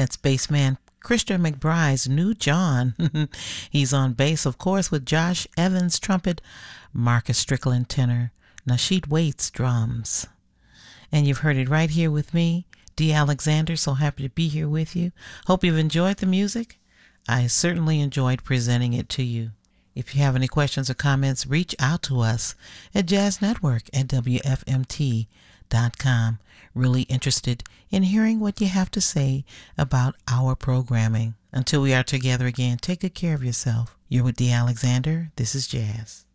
That's bassman Christian McBride's new John. He's on bass, of course, with Josh Evans trumpet, Marcus Strickland tenor, Nasheed Waits drums. And you've heard it right here with me, Dee Alexander. So happy to be here with you. Hope you've enjoyed the music. I certainly enjoyed presenting it to you. If you have any questions or comments, reach out to us at jazznetwork@wfmt.com. Really interested in hearing what you have to say about our programming. Until we are together again, take good care of yourself. You're with Dee Alexander. This is Jazz.